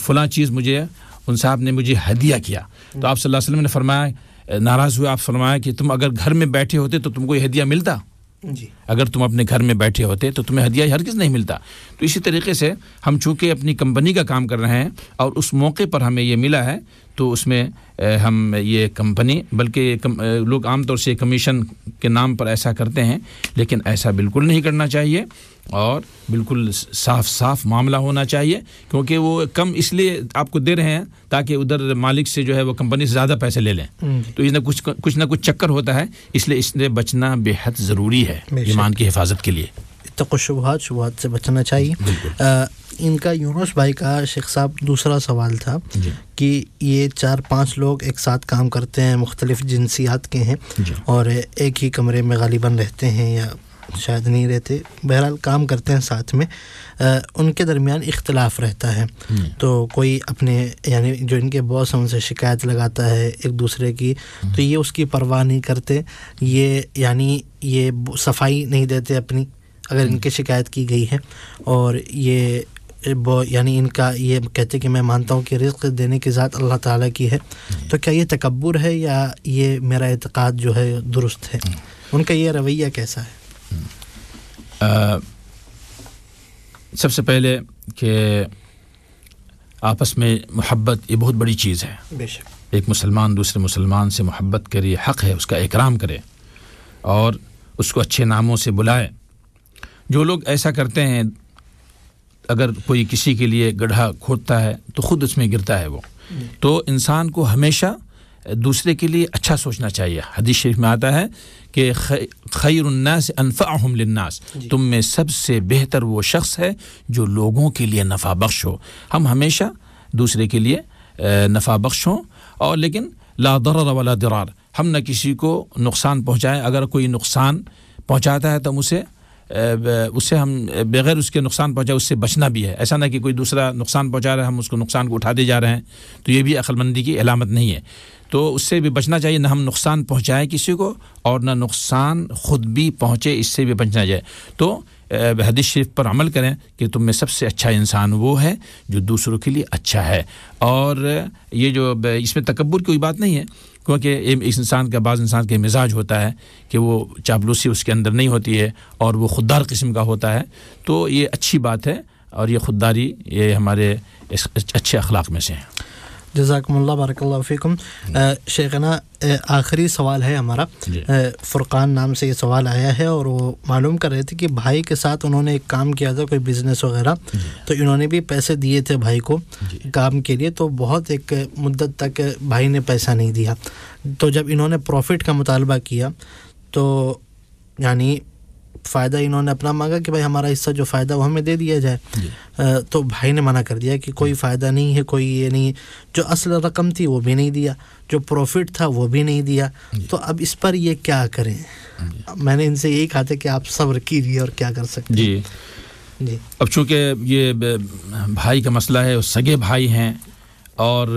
فلاں چیز مجھے ان صاحب نے مجھے ہدیہ کیا، تو آپ صلی اللہ علیہ وسلم نے فرمایا، ناراض ہوئے، آپ فرمایا کہ تم اگر گھر میں بیٹھے ہوتے تو تم کو یہ ہدیہ ملتا؟ جی، اگر تم اپنے گھر میں بیٹھے ہوتے تو تمہیں ہدیہ ہرگز نہیں ملتا۔ تو اسی طریقے سے ہم چونکہ اپنی کمپنی کا کام کر رہے ہیں اور اس موقع پر ہمیں یہ ملا ہے، تو اس میں ہم یہ کمپنی، بلکہ لوگ عام طور سے کمیشن کے نام پر ایسا کرتے ہیں، لیکن ایسا بالکل نہیں کرنا چاہیے، اور بالکل صاف معاملہ ہونا چاہیے، کیونکہ وہ کم اس لیے آپ کو دے رہے ہیں تاکہ ادھر مالک سے جو ہے وہ کمپنی سے زیادہ پیسے لے لیں، تو اس میں کچھ نہ کچھ چکر ہوتا ہے، اس لیے اس سے بچنا بے حد ضروری ہے ایمان کی حفاظت کے لیے۔ اتقوا شبہات سے بچنا چاہیے۔ ان کا یونس بھائی کا شیخ صاحب دوسرا سوال تھا کہ یہ 4-5 لوگ ایک ساتھ کام کرتے ہیں، مختلف جنسیات کے ہیں، اور ایک ہی کمرے میں غالباً رہتے ہیں یا شاید نہیں رہتے، بہرحال کام کرتے ہیں ساتھ میں، ان کے درمیان اختلاف رہتا ہے، تو کوئی اپنے یعنی جو ان کے باس ہیں ان سے شکایت لگاتا ہے ایک دوسرے کی، تو یہ اس کی پرواہ نہیں کرتے، یہ یعنی یہ صفائی نہیں دیتے اپنی اگر ان کی شکایت کی گئی ہے، اور یہ یعنی ان کا یہ کہتے کہ میں مانتا ہوں کہ رزق دینے کی ذات اللہ تعالیٰ کی ہے، تو کیا یہ تکبر ہے یا یہ میرا اعتقاد جو ہے درست ہے؟ ان کا یہ رویہ کیسا ہے؟ سب سے پہلے کہ آپس میں محبت یہ بہت بڑی چیز ہے، بے شک ایک مسلمان دوسرے مسلمان سے محبت کرے، حق ہے، اس کا اکرام کرے اور اس کو اچھے ناموں سے بلائے۔ جو لوگ ایسا کرتے ہیں، اگر کوئی کسی کے لیے گڑھا کھودتا ہے تو خود اس میں گرتا ہے وہ، تو انسان کو ہمیشہ دوسرے کے لیے اچھا سوچنا چاہیے۔ حدیث شریف میں آتا ہے کہ خیر الناس انفعهم للناس، تم میں سب سے بہتر وہ شخص ہے جو لوگوں کے لیے نفع بخش ہو۔ ہم ہمیشہ دوسرے کے لیے نفع بخش ہوں، اور لیکن لا ضرر ولا ضرار، ہم نہ کسی کو نقصان پہنچائیں۔ اگر کوئی نقصان پہنچاتا ہے تو اسے ہم بغیر اس کے نقصان پہنچائے اس سے بچنا بھی ہے، ایسا نہ کہ کوئی دوسرا نقصان پہنچا رہا ہے ہم اس کو نقصان کو اٹھاتے جا رہے ہیں، تو یہ بھی عقل مندی کی علامت نہیں ہے۔ تو اس سے بھی بچنا چاہیے، نہ ہم نقصان پہنچائیں کسی کو اور نہ نقصان خود بھی پہنچے، اس سے بھی بچنا چاہیے۔ تو حدیث شریف پر عمل کریں کہ تم میں سب سے اچھا انسان وہ ہے جو دوسروں کے لیے اچھا ہے، اور یہ جو اس میں تکبر کی کوئی بات نہیں ہے، کیونکہ اس انسان کا بعض انسان کا مزاج ہوتا ہے کہ وہ چاپلوسی اس کے اندر نہیں ہوتی ہے اور وہ خوددار قسم کا ہوتا ہے، تو یہ اچھی بات ہے، اور یہ خودداری یہ ہمارے اچھے اخلاق میں سے ہیں۔ جزاکم اللہ، بارک اللہ فیکم۔ شیخنا آخری سوال ہے ہمارا، فرقان نام سے یہ سوال آیا ہے، اور وہ معلوم کر رہے تھے کہ بھائی کے ساتھ انہوں نے ایک کام کیا تھا، کوئی بزنس وغیرہ، تو انہوں نے بھی پیسے دیے تھے بھائی کو کام کے لیے، تو بہت ایک مدت تک بھائی نے پیسہ نہیں دیا، تو جب انہوں نے پروفٹ کا مطالبہ کیا تو یعنی فائدہ انہوں نے اپنا مانگا کہ بھائی ہمارا حصہ جو فائدہ وہ ہمیں دے دیا جائے، تو بھائی نے منع کر دیا کہ کوئی فائدہ نہیں ہے، کوئی یہ نہیں، جو اصل رقم تھی وہ بھی نہیں دیا، جو پروفٹ تھا وہ بھی نہیں دیا، تو اب اس پر یہ کیا کریں؟ میں نے ان سے یہی کہا تھا کہ آپ صبر کیجیے اور کیا کر سکتے ہیں۔ جی، اب چونکہ یہ بھائی کا مسئلہ ہے، سگے بھائی ہیں، اور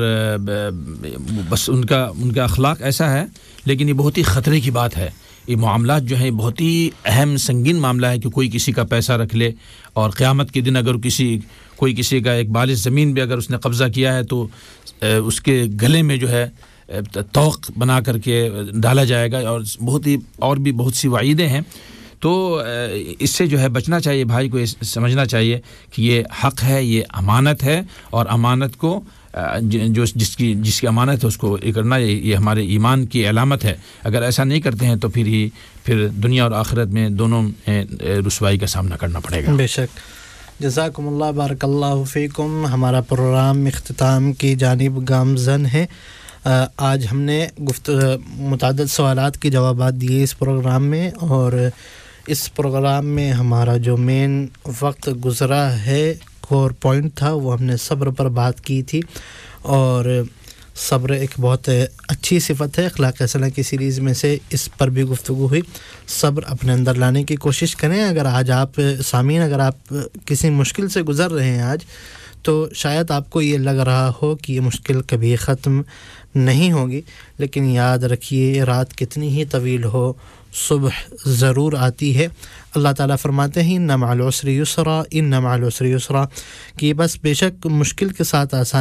بس ان کا اخلاق ایسا ہے، لیکن یہ بہت ہی خطرے کی بات ہے۔ یہ معاملات جو ہیں بہت ہی اہم سنگین معاملہ ہے کہ کوئی کسی کا پیسہ رکھ لے، اور قیامت کے دن اگر کوئی کسی کا ایک بالغ زمین بھی اگر اس نے قبضہ کیا ہے تو اس کے گلے میں جو ہے توق بنا کر کے ڈالا جائے گا، اور بھی بہت سی وعیدیں ہیں۔ تو اس سے جو ہے بچنا چاہیے، بھائی کو یہ سمجھنا چاہیے کہ یہ حق ہے، یہ امانت ہے، اور امانت کو جس کی امانت ہے اس کو کرنا یہ ہمارے ایمان کی علامت ہے۔ اگر ایسا نہیں کرتے ہیں تو پھر دنیا اور آخرت میں دونوں رسوائی کا سامنا کرنا پڑے گا۔ بے شک۔ جزاکم اللہ، بارک اللہ فیکم۔ ہمارا پروگرام اختتام کی جانب گامزن ہے۔ آج ہم نے متعدد سوالات کے جوابات دیے اس پروگرام میں، اور اس پروگرام میں ہمارا جو مین وقت گزرا ہے، کور پوائنٹ تھا، وہ ہم نے صبر پر بات کی تھی، اور صبر ایک بہت اچھی صفت ہے، اخلاق حسنہ کی سیریز میں سے اس پر بھی گفتگو ہوئی۔ صبر اپنے اندر لانے کی کوشش کریں۔ اگر آج آپ سامعین اگر آپ کسی مشکل سے گزر رہے ہیں آج، تو شاید آپ کو یہ لگ رہا ہو کہ یہ مشکل کبھی ختم نہیں ہوگی، لیکن یاد رکھیے رات کتنی ہی طویل ہو، صبح ضرور آتی ہے۔ اللہ تعالیٰ فرماتے ہیں ان مع العسر یسرا، ان مع العسر یسرا، کہ بس بے شک مشکل کے ساتھ آسان